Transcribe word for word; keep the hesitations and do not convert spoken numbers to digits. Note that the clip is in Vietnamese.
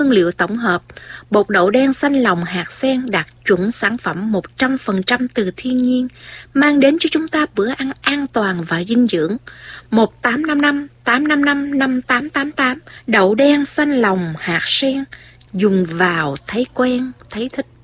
Nguyên liệu tổng hợp: bột đậu đen xanh lòng hạt sen đạt chuẩn sản phẩm một trăm phần trăm từ thiên nhiên, mang đến cho chúng ta bữa ăn an toàn và dinh dưỡng. một tám năm năm tám năm năm năm tám tám tám. Đậu đen xanh lòng hạt sen, dùng vào thấy quen, thấy thích.